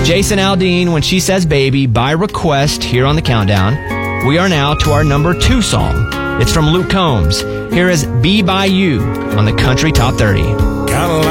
Jason Aldean, When She Says Baby, by request here on the countdown. We are now to our number 2 song. It's from Luke Combs. Here is Be By You on the Country Top 30. Got a